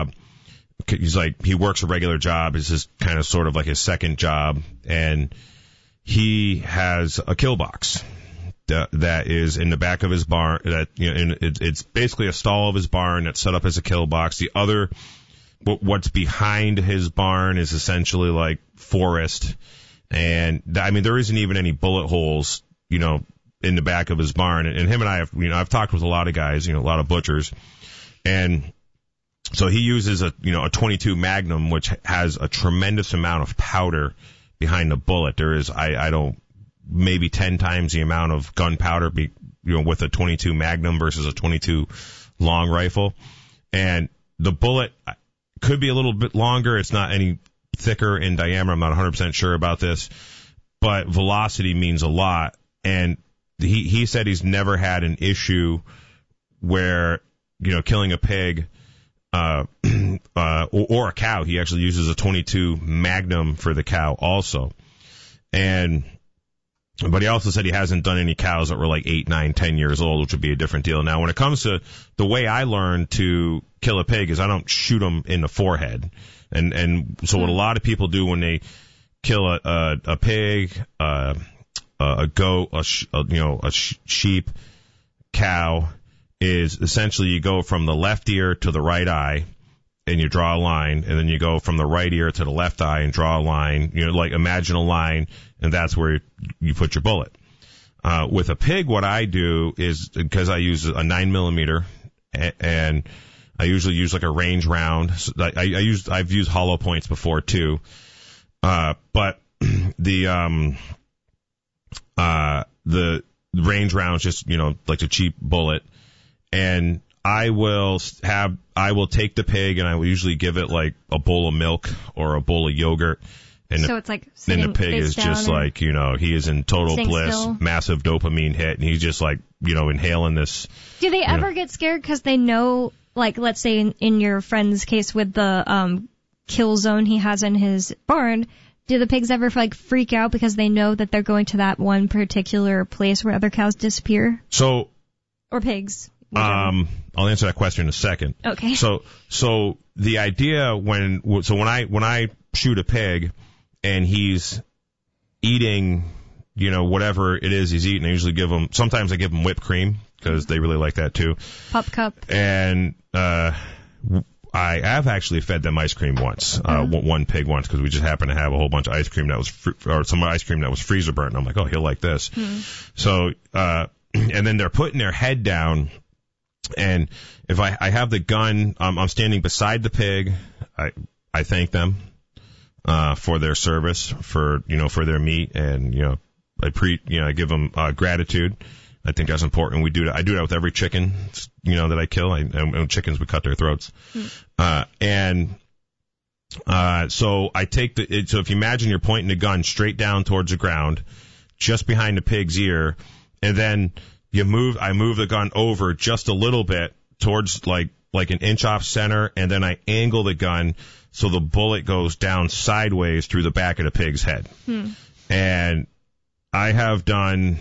He's like, he works a regular job. It's just kind of sort of like his second job. And he has a kill box that is in the back of his barn. That, it's basically a stall of his barn that's set up as a kill box. The other, what's behind his barn is essentially like forest. And I mean, there isn't even any bullet holes, in the back of his barn. And him and I have, I've talked with a lot of guys, a lot of butchers. And so he uses a 22 Magnum, which has a tremendous amount of powder behind the bullet. There is, maybe 10 times the amount of gunpowder, with a 22 Magnum versus a 22 long rifle. And the bullet could be a little bit longer. It's not any thicker in diameter. I'm not 100% sure about this, but velocity means a lot. And he said he's never had an issue where, killing a pig, or a cow. He actually uses a 22 Magnum for the cow also. But he also said he hasn't done any cows that were like 8, 9, 10 years old, which would be a different deal. Now, when it comes to the way I learned to kill a pig is I don't shoot them in the forehead. And so what a lot of people do when they kill a pig, a goat, a sheep, cow, is essentially you go from the left ear to the right eye and you draw a line, and then you go from the right ear to the left eye and draw a line, like imagine a line, and that's where you put your bullet. With a pig, what I do is, because I use a 9mm, and I usually use like a range round. So I've used hollow points before too. But the range round is just, like a cheap bullet. And I will take the pig and I will usually give it like a bowl of milk or a bowl of yogurt. And so it's like sitting, and the pig is just like, he is in total bliss, still. Massive dopamine hit, and he's just like, inhaling this. Do they ever get scared because they know, like, let's say in your friend's case with the kill zone he has in his barn, do the pigs ever like freak out because they know that they're going to that one particular place where other cows disappear? So, or pigs. I'll answer that question in a second. Okay. So the idea when I shoot a pig and he's eating, whatever it is he's eating, sometimes I give him whipped cream because they really like that too. Pop cup. And, I have actually fed them ice cream once, one pig once, because we just happened to have a whole bunch of ice cream that was, or some ice cream that was freezer burnt. And I'm like, oh, he'll like this. So, and then they're putting their head down. And if I have the gun, I'm standing beside the pig. I thank them, for their service, for their meat. And, I give them, gratitude. I think that's important. I do that with every chicken, that I kill. And chickens, we cut their throats. So I take so if you imagine you're pointing the gun straight down towards the ground, just behind the pig's ear, and then I move the gun over just a little bit towards like an inch off center, and then I angle the gun so the bullet goes down sideways through the back of the pig's head. And I have done,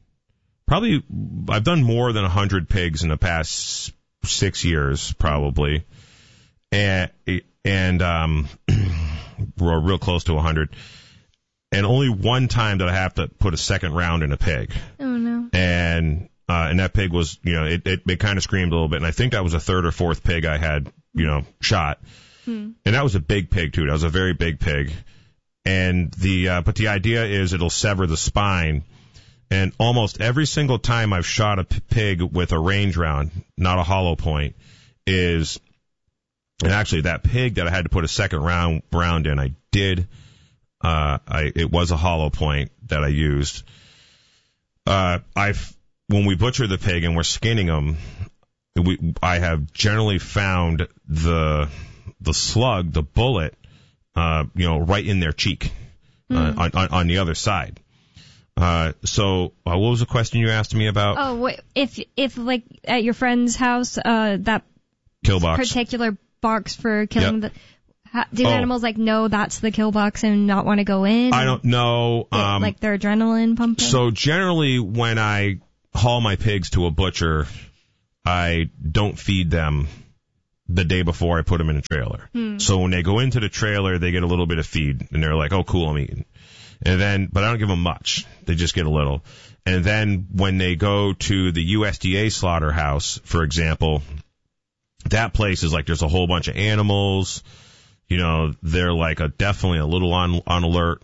I've done more than 100 pigs in the past 6 years, probably. And we're real close to 100. And only one time did I have to put a second round in a pig. Oh, no. And that pig was, it kind of screamed a little bit. And I think that was the third or fourth pig I had, shot. And that was a big pig, too. That was a very big pig. And but the idea is it'll sever the spine. And almost every single time I've shot a pig with a range round, not a hollow point, and actually that pig that I had to put a second round in, I did. It was a hollow point that I used. When we butcher the pig and we're skinning them, I have generally found the slug, the bullet, right in their cheek, on the other side. So what was the question you asked me about? Oh, if like at your friend's house, that kill box, particular box for killing do animals know that's the kill box and not want to go in? I don't know. Like their adrenaline pumping? So generally when I haul my pigs to a butcher, I don't feed them the day before I put them in a trailer. So when they go into the trailer, they get a little bit of feed, and they're like, oh, cool, I'm eating. And then, but I don't give them much. They just get a little. And then when they go to the USDA slaughterhouse, for example, that place is like there's a whole bunch of animals. You know, they're like definitely a little on alert.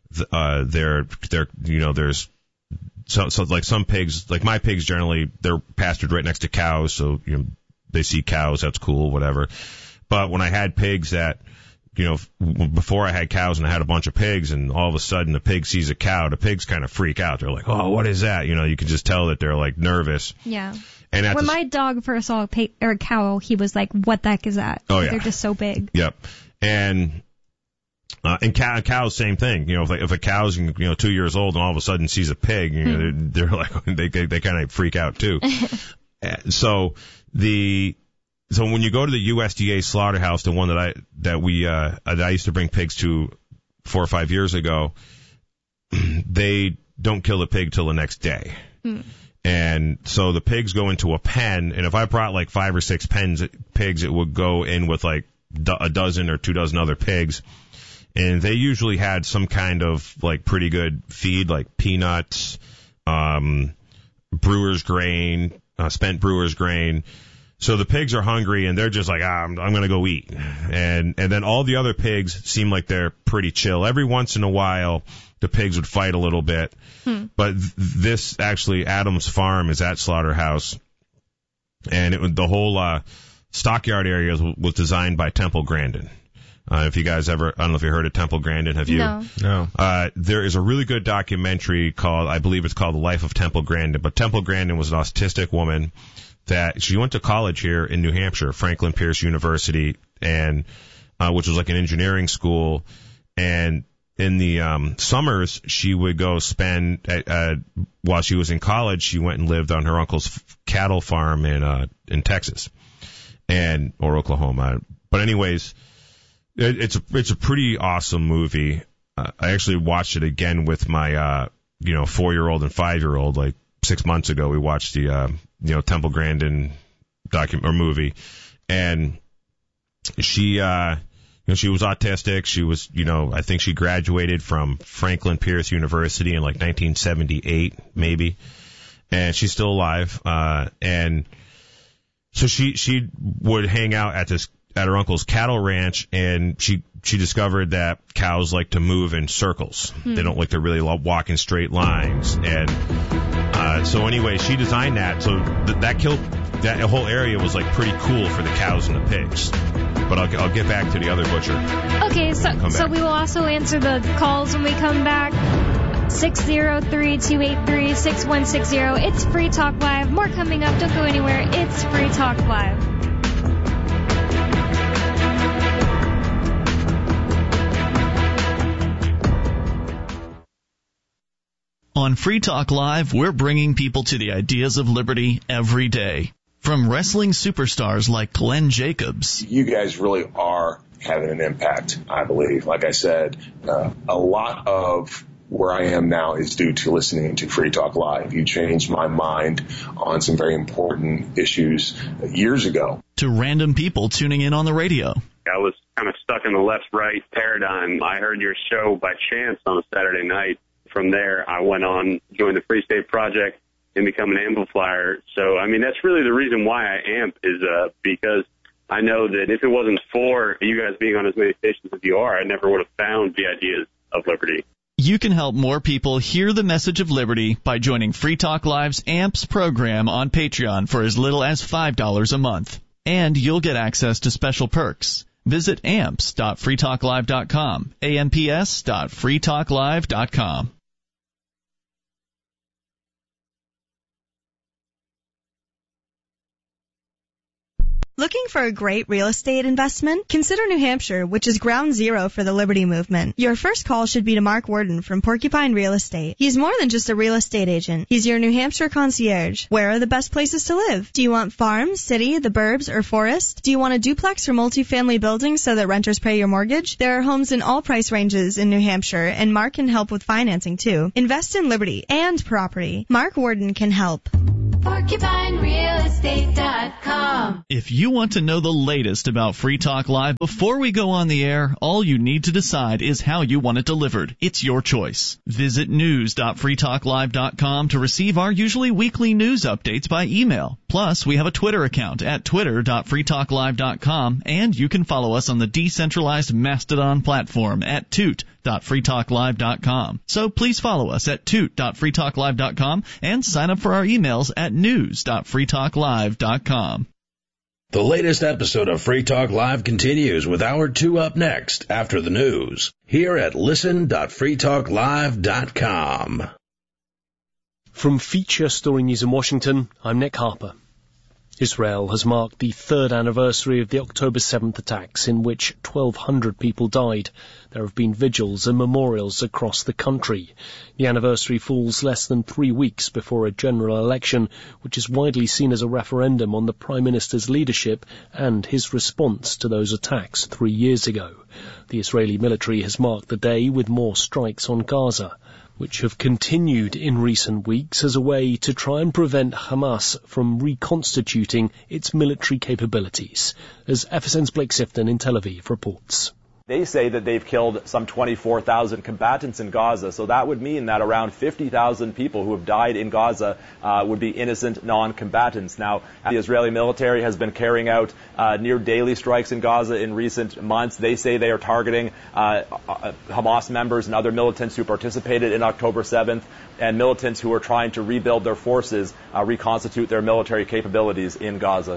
There's so like some pigs, like my pigs generally, they're pastured right next to cows, so you know they see cows, that's cool, whatever. But when I had pigs that, you know, before I had cows and I had a bunch of pigs, and all of a sudden the pig sees a cow, the pigs kind of freak out. They're like, oh, what is that? You know, you can just tell that they're like nervous. Yeah. And when my dog first saw a cow, he was like, what the heck is that? Oh, yeah. They're just so big. Yep. And cows, same thing. You know, if a cow's, 2 years old and all of a sudden sees a pig, you know, they're like, they kind of freak out too. So when you go to the USDA slaughterhouse, the one that I used to bring pigs to 4 or 5 years ago, they don't kill the pig till the next day. And so the pigs go into a pen, and if I brought like 5 or 6 pigs, it would go in with like a dozen or 2 dozen other pigs. And they usually had some kind of like pretty good feed, like peanuts, brewer's grain, spent brewer's grain. So the pigs are hungry, and they're just like, I'm going to go eat. And then all the other pigs seem like they're pretty chill. Every once in a while, the pigs would fight a little bit. But this, actually, Adams Farm is at Slaughterhouse. And the whole stockyard area was designed by Temple Grandin. If you guys ever, I don't know if you heard of Temple Grandin, have you? No. There is a really good documentary I believe it's called The Life of Temple Grandin. But Temple Grandin was an autistic woman that she went to college here in New Hampshire, Franklin Pierce University, and which was like an engineering school. And in the summers, she would go spend while she was in college. She went and lived on her uncle's cattle farm in Texas or Oklahoma. But anyways, it's a pretty awesome movie. I actually watched it again with my 4-year-old and 5-year-old like 6 months ago. We watched the Temple Grandin movie, and she she was autistic. She was, I think she graduated from Franklin Pierce University in like 1978 maybe, and she's still alive. And so she would hang out at her uncle's cattle ranch, and she discovered that cows like to move in circles. They don't like to really walk in straight lines. And so anyway, she designed that. So that whole area was like pretty cool for the cows and the pigs. But I'll get back to the other butcher. Okay, so we will also answer the calls when we come back. 603-283-6160. It's Free Talk Live. More coming up. Don't go anywhere. It's Free Talk Live. On Free Talk Live, we're bringing people to the ideas of liberty every day. From wrestling superstars like Glenn Jacobs. You guys really are having an impact, I believe. Like I said, a lot of where I am now is due to listening to Free Talk Live. You changed my mind on some very important issues years ago. To random people tuning in on the radio. I was kind of stuck in the left-right paradigm. I heard your show by chance on a Saturday night. From there, I went on, joined the Free State Project, and become an amplifier. So, I mean, that's really the reason why I amp is because I know that if it wasn't for you guys being on as many stations as you are, I never would have found the ideas of liberty. You can help more people hear the message of liberty by joining Free Talk Live's AMPS program on Patreon for as little as $5 a month. And you'll get access to special perks. Visit amps.freetalklive.com, amps.freetalklive.com. Looking for a great real estate investment? Consider New Hampshire, which is ground zero for the Liberty Movement. Your first call should be to Mark Worden from Porcupine Real Estate. He's more than just a real estate agent. He's your New Hampshire concierge. Where are the best places to live? Do you want farm, city, the burbs, or forest? Do you want a duplex or multifamily building so that renters pay your mortgage? There are homes in all price ranges in New Hampshire, and Mark can help with financing too. Invest in liberty and property. Mark Worden can help. PorcupineRealEstate.com. If you want to know the latest about Free Talk Live before we go on the air, all you need to decide is how you want it delivered. It's your choice. Visit news.freetalklive.com to receive our usually weekly news updates by email. Plus, we have a Twitter account at twitter.freetalklive.com, and you can follow us on the decentralized Mastodon platform at toot.freetalklive.com. So please follow us at toot.freetalklive.com and sign up for our emails at news.freetalklive.com. The latest episode of Free Talk Live continues with Hour 2 up next after the news here at listen.freetalklive.com. From Feature Story News in Washington, I'm Nick Harper. Israel has marked the third anniversary of the October 7th attacks in which 1,200 people died. There have been vigils and memorials across the country. The anniversary falls less than 3 weeks before a general election, which is widely seen as a referendum on the Prime Minister's leadership and his response to those attacks 3 years ago. The Israeli military has marked the day with more strikes on Gaza, which have continued in recent weeks as a way to try and prevent Hamas from reconstituting its military capabilities, as FSN's Blake Sifton in Tel Aviv reports. They say that they've killed some 24,000 combatants in Gaza, so that would mean that around 50,000 people who have died in Gaza would be innocent non-combatants. Now, the Israeli military has been carrying out near daily strikes in Gaza in recent months. They say they are targeting Hamas members and other militants who participated in October 7th, and militants who are trying to rebuild their forces, reconstitute their military capabilities in Gaza.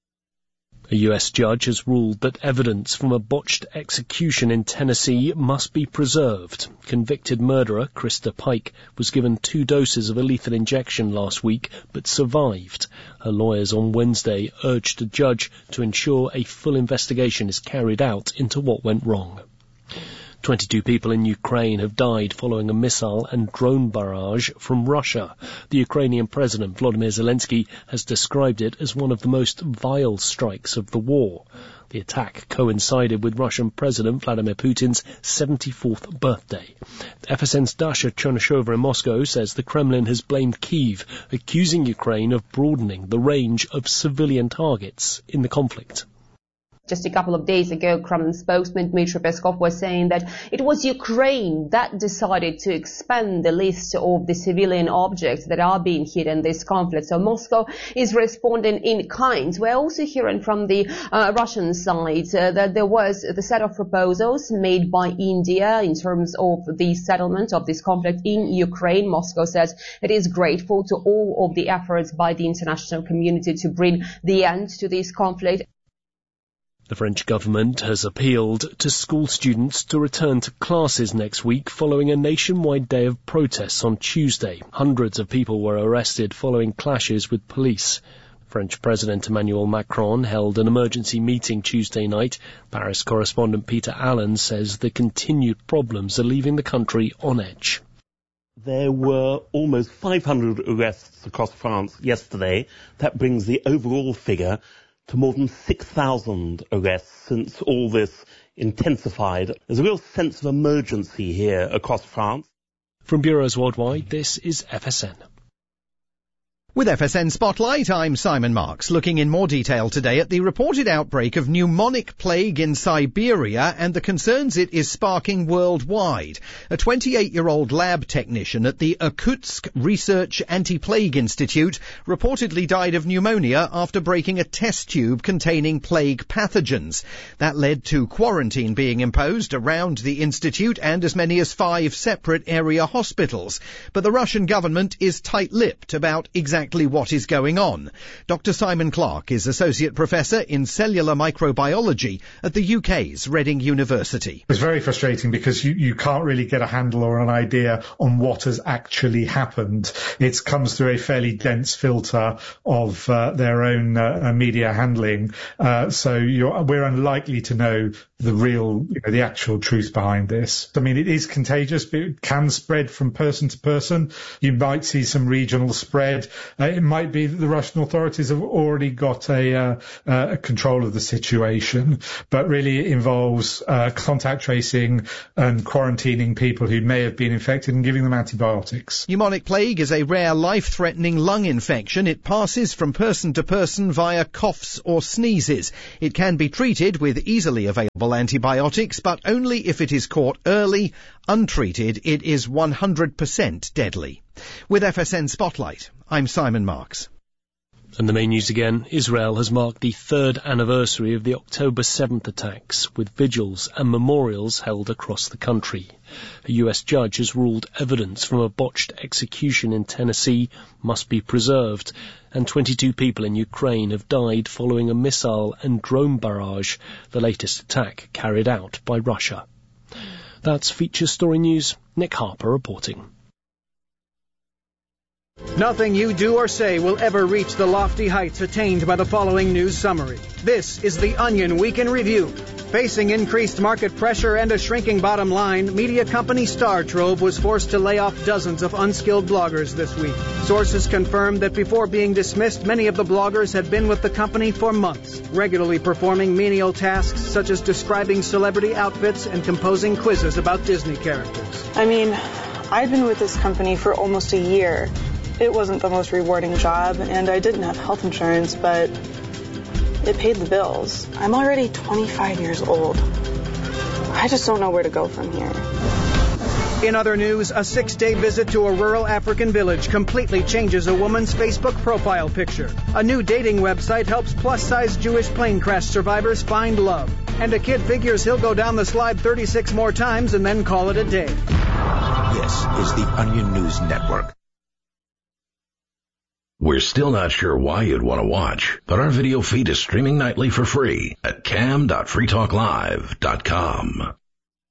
A U.S. judge has ruled that evidence from a botched execution in Tennessee must be preserved. Convicted murderer Krista Pike was given 2 doses of a lethal injection last week, but survived. Her lawyers on Wednesday urged the judge to ensure a full investigation is carried out into what went wrong. 22 people in Ukraine have died following a missile and drone barrage from Russia. The Ukrainian President Volodymyr Zelensky has described it as one of the most vile strikes of the war. The attack coincided with Russian President Vladimir Putin's 74th birthday. FSN's Dasha Chernyshova in Moscow says the Kremlin has blamed Kyiv, accusing Ukraine of broadening the range of civilian targets in the conflict. Just a couple of days ago, Kremlin spokesman Dmitry Peskov was saying that it was Ukraine that decided to expand the list of the civilian objects that are being hit in this conflict. So Moscow is responding in kind. We're also hearing from the Russian side that there was the set of proposals made by India in terms of the settlement of this conflict in Ukraine. Moscow says it is grateful to all of the efforts by the international community to bring the end to this conflict. The French government has appealed to school students to return to classes next week following a nationwide day of protests on Tuesday. Hundreds of people were arrested following clashes with police. French President Emmanuel Macron held an emergency meeting Tuesday night. Paris correspondent Peter Allen says the continued problems are leaving the country on edge. There were almost 500 arrests across France yesterday. That brings the overall figure to more than 6,000 arrests since all this intensified. There's a real sense of emergency here across France. From bureaus worldwide, this is FSN. With FSN Spotlight, I'm Simon Marks, looking in more detail today at the reported outbreak of pneumonic plague in Siberia and the concerns it is sparking worldwide. A 28-year-old lab technician at the Irkutsk Research Anti-Plague Institute reportedly died of pneumonia after breaking a test tube containing plague pathogens. That led to quarantine being imposed around the institute and as many as 5 separate area hospitals. But the Russian government is tight-lipped about exactly what is going on. Dr. Simon Clark is Associate Professor in Cellular Microbiology at the UK's Reading University. It's very frustrating because you can't really get a handle or an idea on what has actually happened. It comes through a fairly dense filter of their own media handling. So we're unlikely to know the real, the actual truth behind this. I mean, it is contagious, but it can spread from person to person. You might see some regional spread. It might be that the Russian authorities have already got a control of the situation, but really it involves contact tracing and quarantining people who may have been infected and giving them antibiotics. Pneumonic plague is a rare life-threatening lung infection. It passes from person to person via coughs or sneezes. It can be treated with easily available antibiotics, but only if it is caught early. Untreated, it is 100% deadly. With FSN Spotlight, I'm Simon Marks. And the main news again, Israel has marked the 3rd anniversary of the October 7th attacks, with vigils and memorials held across the country. A US judge has ruled evidence from a botched execution in Tennessee must be preserved, and 22 people in Ukraine have died following a missile and drone barrage, the latest attack carried out by Russia. That's Feature Story News. Nick Harper reporting. Nothing you do or say will ever reach the lofty heights attained by the following news summary. This is The Onion Week in Review. Facing increased market pressure and a shrinking bottom line, media company Star Trove was forced to lay off dozens of unskilled bloggers this week. Sources confirmed that before being dismissed, many of the bloggers had been with the company for months, regularly performing menial tasks such as describing celebrity outfits and composing quizzes about Disney characters. I mean, I'd been with this company for almost a year. It wasn't the most rewarding job, and I didn't have health insurance, but it paid the bills. I'm already 25 years old. I just don't know where to go from here. In other news, a 6-day visit to a rural African village completely changes a woman's Facebook profile picture. A new dating website helps plus-size Jewish plane crash survivors find love. And a kid figures he'll go down the slide 36 more times and then call it a day. This is the Onion News Network. We're still not sure why you'd want to watch, but our video feed is streaming nightly for free at cam.freetalklive.com.